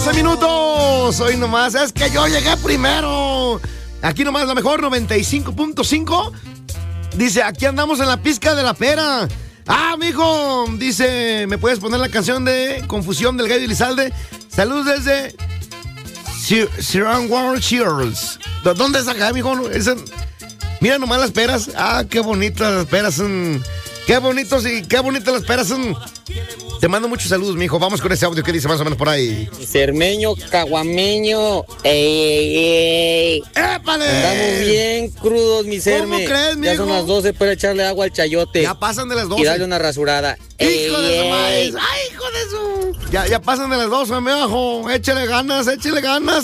12 minutos. Hoy nomás, es que yo llegué primero. Aquí nomás la mejor 95.5. Dice, aquí andamos en la pizca de la pera. Ah, mijo, dice, ¿me puedes poner la canción de Confusión del Gallo Elizalde? Saludos desde Surround World Cheers. ¿Dónde es acá, mijo? Mira nomás las peras. Ah, qué bonitas las peras. Qué bonitos y qué bonitas las peras. Te mando muchos saludos, mijo. Vamos con ese audio que dice más o menos por ahí. Cermeño, caguameño. ¡Ey! ¡Épale! Andamos bien crudos, mi Cerme. ¿Cómo crees, mijo? Ya son las 12, puede echarle agua al chayote. Ya pasan de las 12. Y darle una rasurada. ¡Hijo de su maíz! ¡Ay, hijo de su! Ya pasan de las 12, mijo. Échale ganas, échale ganas.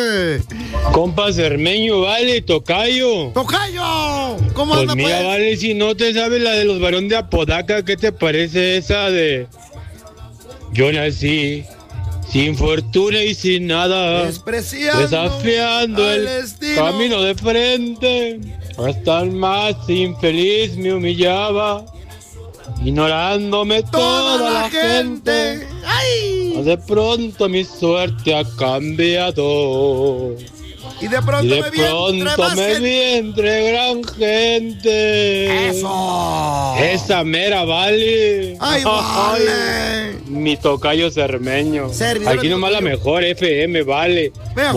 Compa Cermeño, vale, tocayo. ¡Tocayo! ¿Cómo Pues anda, mira, pues? vale, si no te sabes la de los varones de Apodaca, ¿qué te parece esa de... Yo nací sin fortuna y sin nada, Despreciando desafiando al el destino. camino de frente, hasta el más infeliz me humillaba, ignorándome toda la gente. ¡Ay! De pronto mi suerte ha cambiado. Y de pronto Y de me vi entre pronto más me gente. vi entre gran gente. ¡Eso! Esa mera, vale. ¡Ay, vale! Mi tocayo Cermeño. Servidor Aquí de nomás la tocayo. mejor FM, vale. Vea.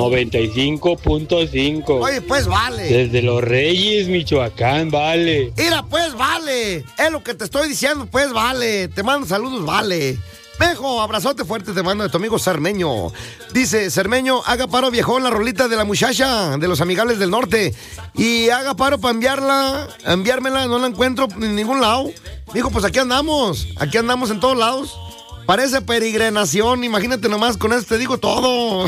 95.5. Oye, pues vale. Desde Los Reyes, Michoacán, vale. Mira, pues vale. Es lo que te estoy diciendo, pues vale. Te mando saludos, vale. Mejo, abrazote fuerte te mando de tu amigo Cermeño. Dice, Cermeño, haga paro viejón la rolita de la muchacha de los Amigables del Norte. Y haga paro para enviármela, no la encuentro en ningún lado. Dijo, pues aquí andamos en todos lados. Parece peregrinación, imagínate nomás, con eso te digo todo.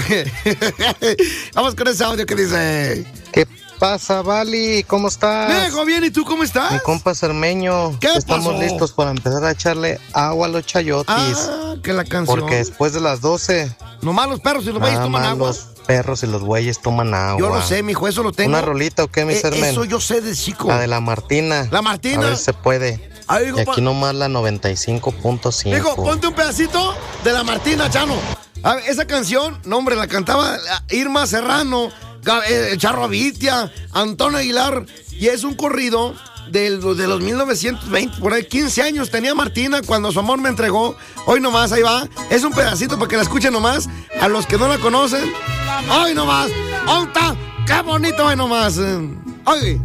Vamos con ese audio que dice... ¿Qué pasa, Vali? ¿Cómo estás? Mejo, bien, ¿y tú cómo estás? Mi compa Cermeño. ¿Qué Estamos pasó? listos para empezar a echarle agua a los chayotis. Ah, que la canción. Porque después de las 12, Nomás los perros y los bueyes nada toman más agua. los perros y los bueyes toman agua. Yo lo sé, mijo, eso lo tengo. ¿Una rolita o qué, mi Cermen? Eso yo sé de chico. La de la Martina. La Martina. A ver si se puede. Ahí, digo, Y aquí nomás la 95.5. Digo, ponte un pedacito de la Martina, Chano. A ver, esa canción, no, hombre, la cantaba Irma Serrano, Charro Avitia, Antonio Aguilar, y es un corrido de los 1920, por ahí 15 años tenía Martina cuando su amor me entregó. Hoy nomás, ahí va. Es un pedacito para que la escuchen nomás. A los que no la conocen, hoy nomás. ¡Onta! ¡Qué bonito hoy nomás! Oye.